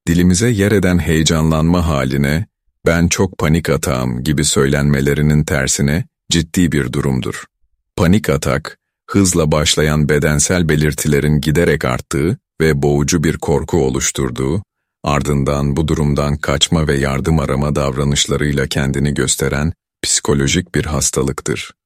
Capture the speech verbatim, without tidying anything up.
dilimize yer eden heyecanlanma haline, ben çok panik atağım gibi söylenmelerinin tersine ciddi bir durumdur. Panik atak, hızla başlayan bedensel belirtilerin giderek arttığı ve boğucu bir korku oluşturduğu, ardından bu durumdan kaçma ve yardım arama davranışlarıyla kendini gösteren psikolojik bir hastalıktır.